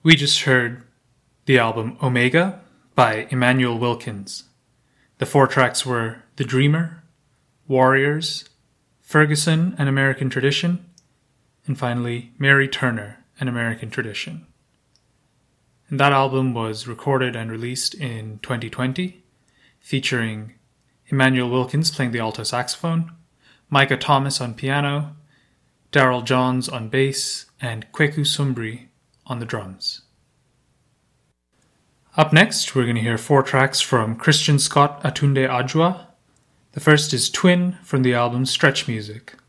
We just heard the album Omega by Emmanuel Wilkins. The 4 tracks were The Dreamer, Warriors, Ferguson, An American Tradition, and finally Mary Turner, An American Tradition. And that album was recorded and released in 2020, featuring Emmanuel Wilkins playing the alto saxophone, Micah Thomas on piano, Daryl Johns on bass, and Kweku Sumbri on the drums. Up next, we're going to hear 4 tracks from Christian Scott Atunde Adjua. The first is Twin from the album Stretch Music.